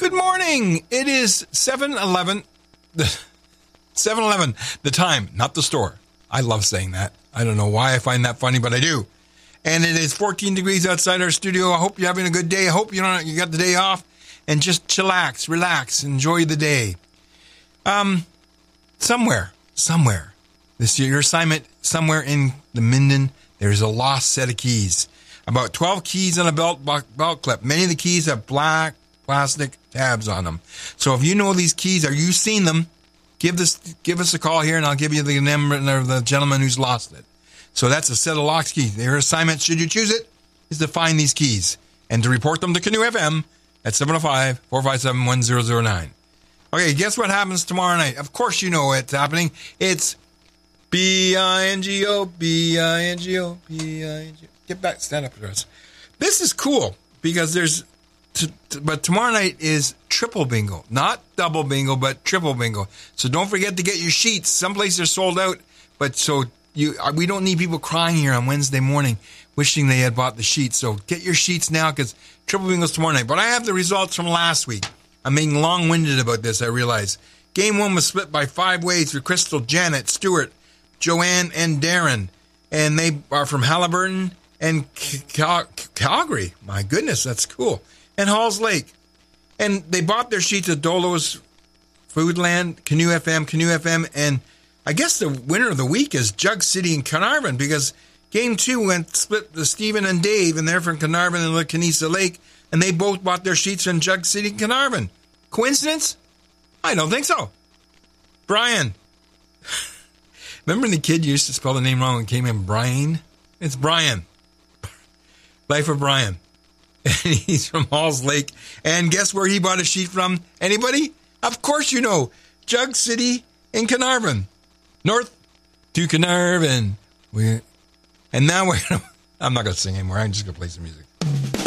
Good morning. It is 7:11. 7:11. The time, not the store. I love saying that. I don't know why I find that funny, but I do. And it is 14 degrees outside our studio. I hope you're having a good day. I hope you got the day off and just chillax, relax, enjoy the day. Somewhere. This year, your assignment somewhere in the Minden, there's a lost set of keys. About 12 keys on a belt clip. Many of the keys have black plastic tabs on them. So if you know these keys, or you've seen them, give us a call here, and I'll give you the number of the gentleman who's lost it. So that's a set of lost keys. Your assignment, should you choose it, is to find these keys and to report them to Canoe FM at 705-457-1009. Okay, guess what happens tomorrow night? Of course you know it's happening. It's B-I-N-G-O, B-I-N-G-O, B-I-N-G-O. Get back, stand up for us. This is cool because but tomorrow night is triple bingo. Not double bingo, but triple bingo. So don't forget to get your sheets. Some places are sold out, but we don't need people crying here on Wednesday morning wishing they had bought the sheets. So get your sheets now because triple bingo's tomorrow night. But I have the results from last week. I'm being long-winded about this, I realize. Game 1 was split by 5 ways for Crystal, Janet, Stuart, Joanne, and Darren. And they are from Halliburton and Calgary. My goodness, that's cool. And Halls Lake. And they bought their sheets at Dolo's Foodland, Canoe FM, and I guess the winner of the week is Jug City and Carnarvon, because Game 2 went split to Stephen and Dave, and they're from Carnarvon and Canisa Lake, and they both bought their sheets from Jug City and Carnarvon. Coincidence? I don't think so. Brian. Remember when the kid used to spell the name wrong and came in Brian? It's Brian. Life of Brian. And he's from Halls Lake. And guess where he bought a sheet from? Anybody? Of course you know. Jug City and Carnarvon. North to Carnarvon. And now I'm not going to sing anymore. I'm just going to play some music.